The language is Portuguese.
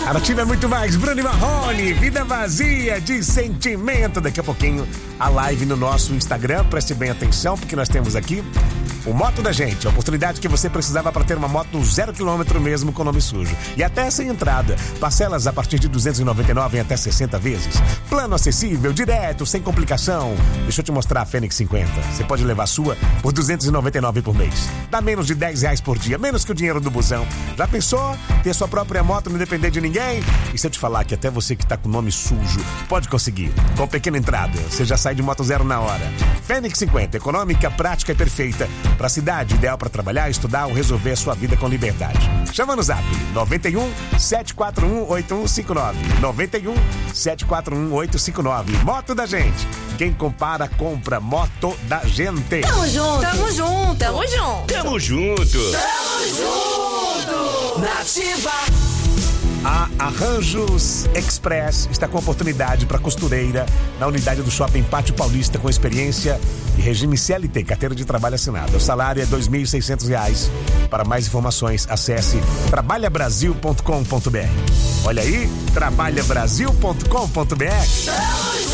A Nativa é muito mais. Bruno e Marrone, vida vazia de sentimento. Daqui a pouquinho, a live no nosso Instagram. Preste bem atenção, porque nós temos aqui o Moto da Gente. A oportunidade que você precisava para ter uma moto 0 km mesmo com nome sujo. E até sem entrada. Parcelas a partir de 299 em até 60 vezes. Plano acessível, direto, sem complicação. Deixa eu te mostrar a Fênix 50. Você pode levar a sua por 299 por mês. Dá menos de R$10 por dia, menos que o dinheiro do busão. Já pensou ter sua própria moto, não depender de ninguém? E se eu te falar que até você que tá com o nome sujo pode conseguir, com pequena entrada, você já sai de moto zero na hora. Fênix 50, econômica, prática e perfeita pra cidade, ideal pra trabalhar, estudar ou resolver a sua vida com liberdade. Chama no zap 91 741 8159 91 741 859. Moto da Gente. Quem compara, compra. Moto da Gente. Tamo junto. Tamo junto. Tamo junto. Tamo junto. Tamo junto. Nativa. A Arranjos Express está com oportunidade para costureira na unidade do Shopping Pátio Paulista com experiência e regime CLT, carteira de trabalho assinada. O salário é R$2.600. Para mais informações, acesse trabalhabrasil.com.br. Olha aí, trabalhabrasil.com.br.